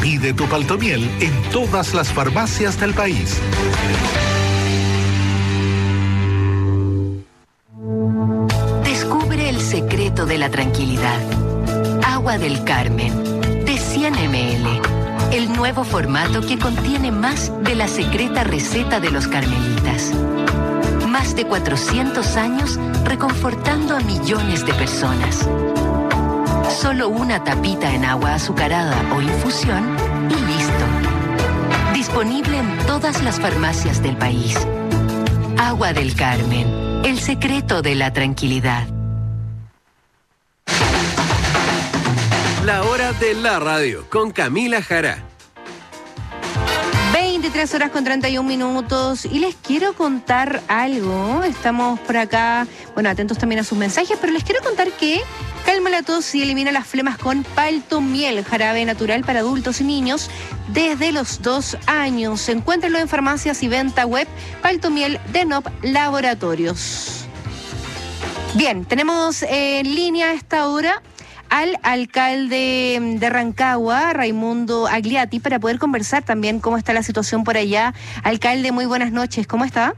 Pide tu Paltomiel en todas las farmacias del país. Descubre el secreto de la tranquilidad. Agua del Carmen, de 100 ml. El nuevo formato que contiene más de la secreta receta de los carmelitas. Más de 400 años reconfortando a millones de personas. Solo una tapita en agua azucarada o infusión y listo. Disponible en todas las farmacias del país. Agua del Carmen, el secreto de la tranquilidad. La hora de la radio con Camila Jara. 23 horas con 31 minutos y les quiero contar algo. Estamos por acá, bueno, atentos también a sus mensajes, pero les quiero contar que calma la tos y elimina las flemas con Paltomiel, jarabe natural para adultos y niños desde los 2 años. Encuéntrenlo en farmacias y venta web. Paltomiel de NOP Laboratorios. Bien, tenemos en línea a esta hora al alcalde de Rancagua, Raimundo Agliati, para poder conversar también cómo está la situación por allá. Alcalde, muy buenas noches, ¿cómo está?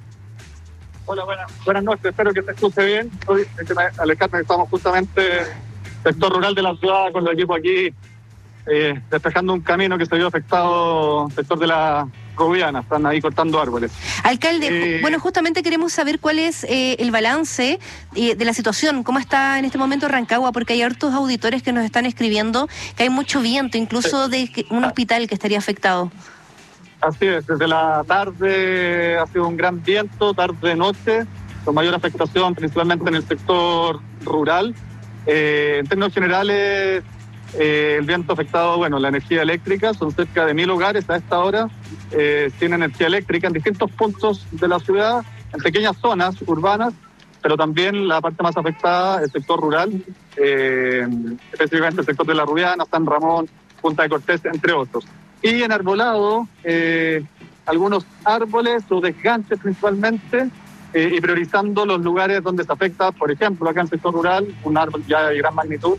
Hola, buenas noches, espero que se escuche bien. Hoy, alcalde, estamos justamente en el sector rural de la ciudad con el equipo aquí, despejando un camino que se vio afectado, sector de la Rubiana, están ahí cortando árboles. Alcalde, bueno, justamente queremos saber cuál es el balance de la situación, cómo está en este momento Rancagua, porque hay hartos auditores que nos están escribiendo que hay mucho viento, incluso de un hospital que estaría afectado. Así es, desde la tarde ha sido un gran viento, tarde-noche, con mayor afectación principalmente en el sector rural. En términos generales, el viento ha afectado, bueno, la energía eléctrica, son cerca de 1.000 hogares a esta hora, tienen energía eléctrica en distintos puntos de la ciudad, en pequeñas zonas urbanas, pero también la parte más afectada, el sector rural, específicamente el sector de la Rubiana, San Ramón, Punta de Cortés, entre otros. Y en arbolado, algunos árboles o desganches principalmente, y priorizando los lugares donde se afecta, por ejemplo, acá en el sector rural, un árbol ya de gran magnitud,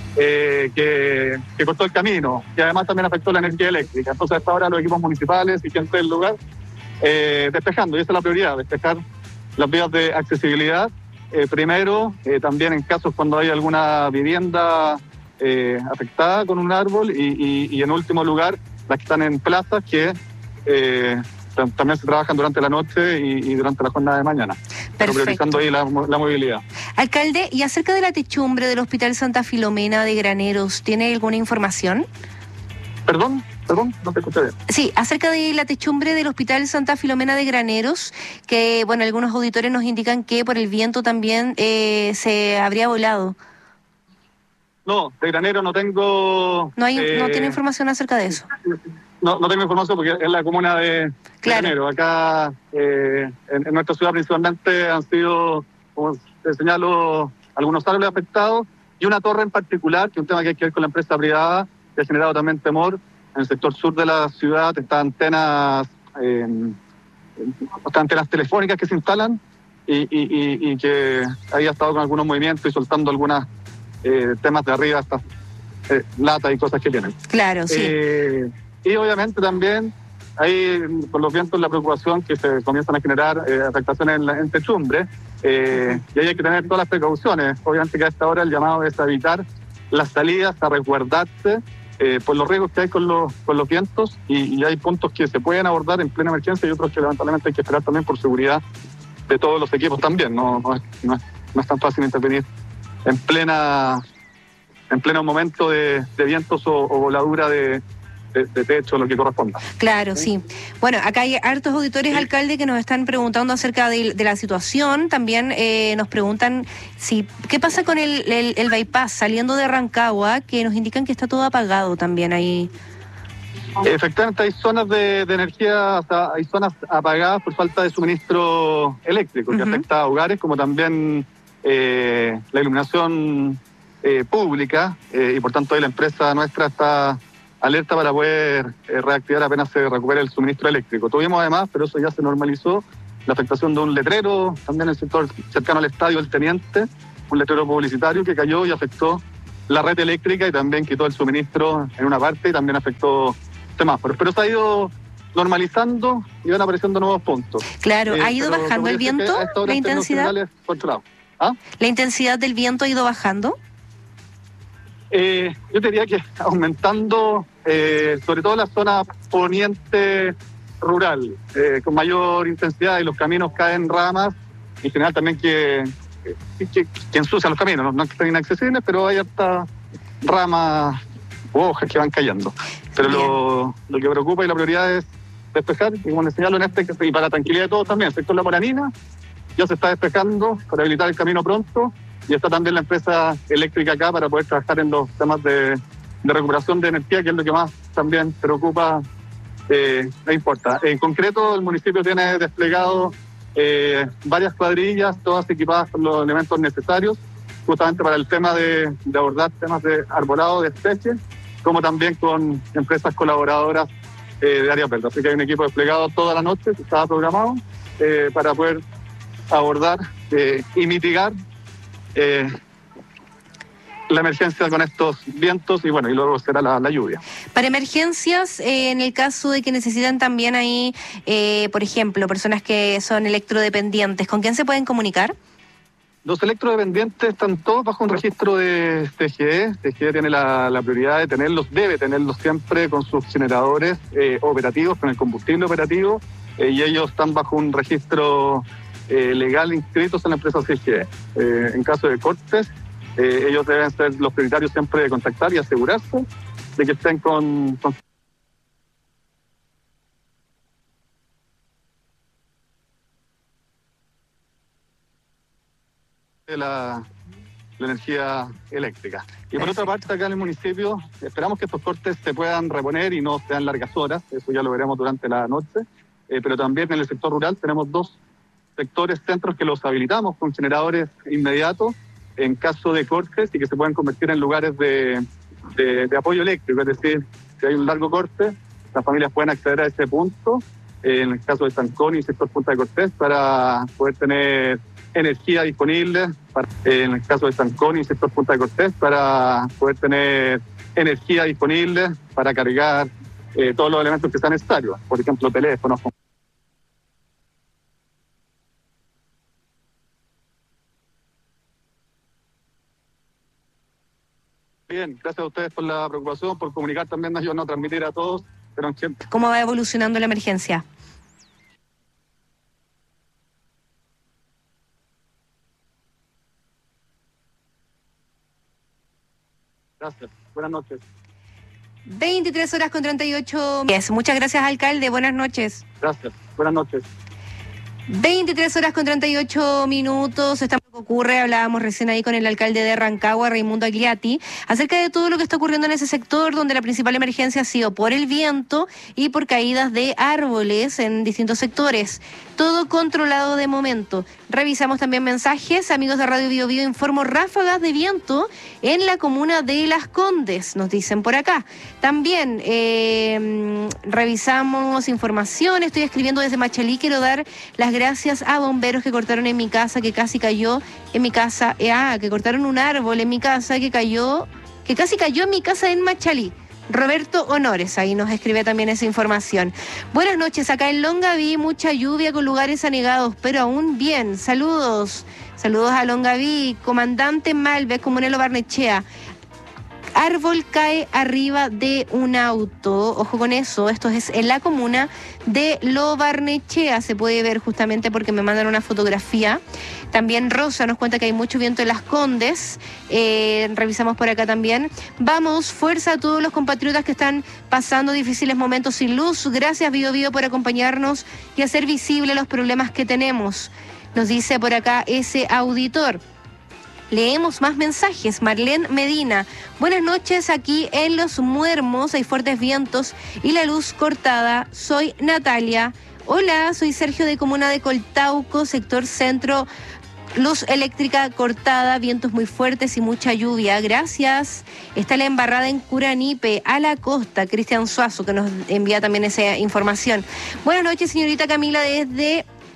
que cortó el camino, y además también afectó la energía eléctrica. Entonces, hasta ahora los equipos municipales y gente del lugar despejando, y esa es la prioridad, despejar las vías de accesibilidad. Primero, también en casos cuando hay alguna vivienda afectada con un árbol, y en último lugar, las que están en plazas que también se trabajan durante la noche y durante la jornada de mañana. Pero priorizando ahí la movilidad. Alcalde, y acerca de la techumbre del Hospital Santa Filomena de Graneros, ¿tiene alguna información? Perdón, no te escuché bien. Sí, acerca de la techumbre del Hospital Santa Filomena de Graneros, que, bueno, algunos auditores nos indican que por el viento también se habría volado. No, de Granero no tengo... No tiene información acerca de eso. No tengo información porque es la comuna de Granero. Acá en nuestra ciudad principalmente han sido, como te señalo, algunos árboles afectados y una torre en particular, que es un tema que hay que ver con la empresa privada, que ha generado también temor. En el sector sur de la ciudad están antenas telefónicas que se instalan y que ahí ha estado con algunos movimientos y soltando algunas temas de arriba, estas latas y cosas que tienen. Claro, sí. Y obviamente también hay con los vientos la preocupación que se comienzan a generar afectaciones en techumbre, y ahí hay que tener todas las precauciones. Obviamente que a esta hora el llamado es a evitar las salidas, a resguardarse por los riesgos que hay con los vientos, y hay puntos que se pueden abordar en plena emergencia y otros que lamentablemente hay que esperar también por seguridad de todos los equipos también. No es tan fácil intervenir en pleno momento de vientos o voladura de techo, lo que corresponda. Claro, sí. Bueno, acá hay hartos auditores, alcalde, que nos están preguntando acerca de la situación. También nos preguntan qué pasa con el bypass saliendo de Rancagua, que nos indican que está todo apagado también ahí. Efectivamente, hay zonas de energía, hay zonas apagadas por falta de suministro eléctrico, que afecta a hogares, como también la iluminación pública, y por tanto ahí la empresa nuestra está alerta para poder reactivar apenas se recupere el suministro eléctrico. Tuvimos además, pero eso ya se normalizó, la afectación de un letrero también en el sector cercano al estadio El Teniente, un letrero publicitario que cayó y afectó la red eléctrica y también quitó el suministro en una parte y también afectó semáforos. Pero se ha ido normalizando y van apareciendo nuevos puntos. Claro, ¿ha ido bajando el viento, la intensidad? ¿Ah? ¿La intensidad del viento ha ido bajando? Yo diría que aumentando, sobre todo en la zona poniente rural, con mayor intensidad, y los caminos caen ramas, y en general también que ensucian los caminos, no que estén inaccesibles, pero hay hasta ramas o hojas que van cayendo. Pero lo que preocupa y la prioridad es despejar, y como les señalo y para la tranquilidad de todos también, el sector La Moranina ya se está despejando para habilitar el camino pronto, y está también la empresa eléctrica acá para poder trabajar en los temas de recuperación de energía, que es lo que más también preocupa e importa. En concreto, el municipio tiene desplegado varias cuadrillas, todas equipadas con los elementos necesarios, justamente para el tema de abordar temas de arbolado de especies, como también con empresas colaboradoras de áreas verdes. Así que hay un equipo desplegado toda la noche, que estaba programado, para poder abordar y mitigar la emergencia con estos vientos, y bueno, y luego será la lluvia. Para emergencias, en el caso de que necesitan también ahí, por ejemplo, personas que son electrodependientes, ¿con quién se pueden comunicar? Los electrodependientes están todos bajo un registro de TGE. TGE tiene la prioridad de tenerlos, debe tenerlos siempre con sus generadores operativos, con el combustible operativo, y ellos están bajo un registro legal inscritos en la empresa TGE. En caso de cortes, ellos deben ser los prioritarios siempre de contactar y asegurarse de que estén con la energía eléctrica. Y por otra parte, acá en el municipio esperamos que estos cortes se puedan reponer y no sean largas horas, eso ya lo veremos durante la noche, pero también en el sector rural tenemos 2 sectores, centros, que los habilitamos con generadores inmediatos en caso de cortes, y que se pueden convertir en lugares de apoyo eléctrico. Es decir, si hay un largo corte, las familias pueden acceder a ese punto, en el caso de Zancón y sector Punta de Cortés, para poder tener energía disponible, en el caso de Zancón y sector Punta de Cortés, para poder tener energía disponible para cargar todos los elementos que sean necesarios, por ejemplo, teléfonos. Bien, gracias a ustedes por la preocupación, por comunicar también, yo no transmitir a todos, pero siempre. ¿Cómo va evolucionando la emergencia? Gracias, buenas noches. 23 horas con 38 minutos. Muchas gracias, alcalde, buenas noches. Gracias, buenas noches. 23 horas con 38 minutos. Esto que ocurre, hablábamos recién ahí con el alcalde de Rancagua, Raimundo Agliati, acerca de todo lo que está ocurriendo en ese sector, donde la principal emergencia ha sido por el viento y por caídas de árboles en distintos sectores. Todo controlado de momento. Revisamos también mensajes. Amigos de Radio Bio Bio, informo ráfagas de viento en la comuna de Las Condes, nos dicen por acá. También revisamos información. Estoy escribiendo desde Machalí. Quiero dar las gracias a bomberos que cortaron en mi casa, que casi cayó en mi casa. Que cortaron un árbol en mi casa que casi cayó en mi casa en Machalí. Roberto Honores, ahí nos escribe también esa información. Buenas noches, acá en Longaví, mucha lluvia con lugares anegados, pero aún bien. Saludos a Longaví. Comandante Malves, Comunelo Barnechea. Árbol cae arriba de un auto. Ojo con eso, esto es en la comuna de Lo Barnechea. Se puede ver justamente porque me mandan una fotografía. También Rosa nos cuenta que hay mucho viento en Las Condes. Revisamos por acá también. Vamos, fuerza a todos los compatriotas que están pasando difíciles momentos sin luz. Gracias, Bio Bio, por acompañarnos y hacer visible los problemas que tenemos. Nos dice por acá ese auditor. Leemos más mensajes. Marlene Medina. Buenas noches, aquí en Los Muermos hay fuertes vientos y la luz cortada. Soy Natalia. Hola, soy Sergio de Comuna de Coltauco, sector centro. Luz eléctrica cortada, vientos muy fuertes y mucha lluvia. Gracias. Está la embarrada en Curanipe, a la costa. Cristian Suazo, que nos envía también esa información. Buenas noches, señorita Camila, desde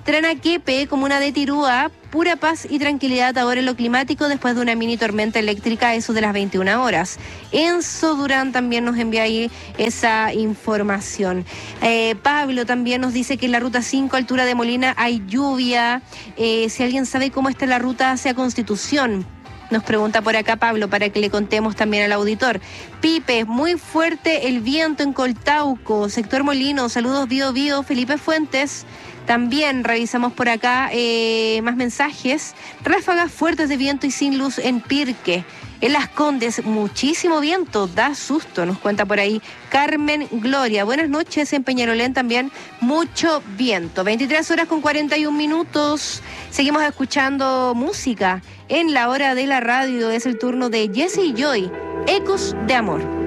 Tranaquepe, comuna de Tirúa, pura paz y tranquilidad ahora en lo climático después de una mini tormenta eléctrica, eso de las 21 horas. Enzo Durán también nos envía ahí esa información. Pablo también nos dice que en la ruta 5, altura de Molina, hay lluvia. Si alguien sabe cómo está la ruta hacia Constitución, nos pregunta por acá Pablo, para que le contemos también al auditor. Pipe, muy fuerte el viento en Coltauco, sector Molino, saludos Bío Bío, Felipe Fuentes. También revisamos por acá más mensajes. Ráfagas fuertes de viento y sin luz en Pirque. En Las Condes, muchísimo viento, da susto, nos cuenta por ahí Carmen Gloria. Buenas noches, en Peñarolén también mucho viento. 23 horas con 41 minutos. Seguimos escuchando música en la hora de la radio. Es el turno de Jesse y Joy, Ecos de Amor.